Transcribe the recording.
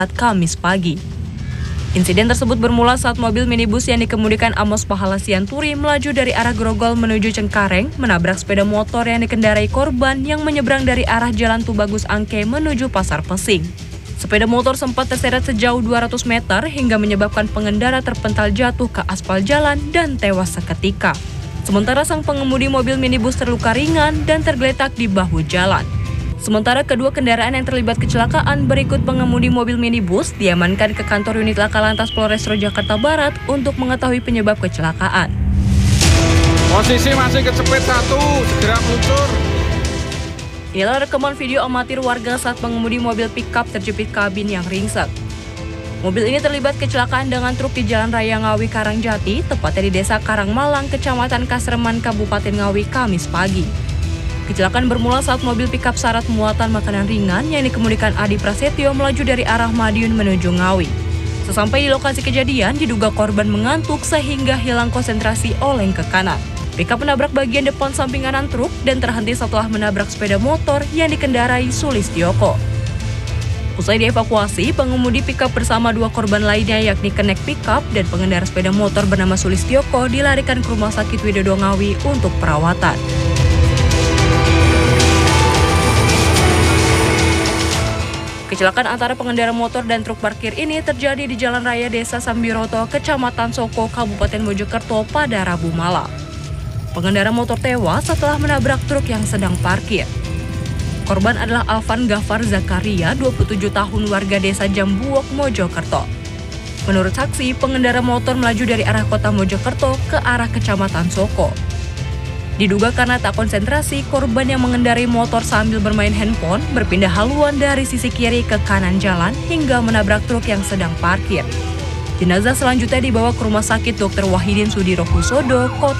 Kamis pagi. Insiden tersebut bermula saat mobil minibus yang dikemudikan Amos Pahala Sianturi melaju dari arah Grogol menuju Cengkareng, menabrak sepeda motor yang dikendarai korban yang menyeberang dari arah Jalan Tubagus Angke menuju Pasar Pesing. Sepeda motor sempat terseret sejauh 200 meter hingga menyebabkan pengendara terpental jatuh ke aspal jalan dan tewas seketika. Sementara sang pengemudi mobil minibus terluka ringan dan tergeletak di bahu jalan. Sementara kedua kendaraan yang terlibat kecelakaan berikut pengemudi mobil minibus diamankan ke kantor unit Laka Lantas Polres Metro Jakarta Barat untuk mengetahui penyebab kecelakaan. Posisi masih kecepet satu, segera meluncur. Inilah rekaman video amatir warga saat pengemudi mobil pickup terjepit kabin yang ringsek. Mobil ini terlibat kecelakaan dengan truk di Jalan Raya Ngawi Karangjati, tepatnya di Desa Karangmalang, Kecamatan Kasreman, Kabupaten Ngawi, Kamis pagi. Kecelakaan bermula saat mobil pickup syarat muatan makanan ringan yang dikemudikan Adi Prasetyo melaju dari arah Madiun menuju Ngawi. Sesampai di lokasi kejadian, diduga korban mengantuk sehingga hilang konsentrasi oleng ke kanan. Pickup menabrak bagian depan samping kanan truk dan terhenti setelah menabrak sepeda motor yang dikendarai Sulistioko. Usai dievakuasi, pengemudi pickup bersama dua korban lainnya yakni kenek pickup dan pengendara sepeda motor bernama Sulistioko dilarikan ke Rumah Sakit Widodo Ngawi untuk perawatan. Kecelakaan antara pengendara motor dan truk parkir ini terjadi di Jalan Raya Desa Sambiroto, Kecamatan Soko, Kabupaten Mojokerto pada Rabu malam. Pengendara motor tewas setelah menabrak truk yang sedang parkir. Korban adalah Alvan Gafar Zakaria, 27 tahun warga Desa Jambuok, Mojokerto. Menurut saksi, pengendara motor melaju dari arah kota Mojokerto ke arah Kecamatan Soko. Diduga karena tak konsentrasi, korban yang mengendarai motor sambil bermain handphone berpindah haluan dari sisi kiri ke kanan jalan hingga menabrak truk yang sedang parkir. Jenazah selanjutnya dibawa ke Rumah Sakit Dr. Wahidin Sudirohusodo, Kota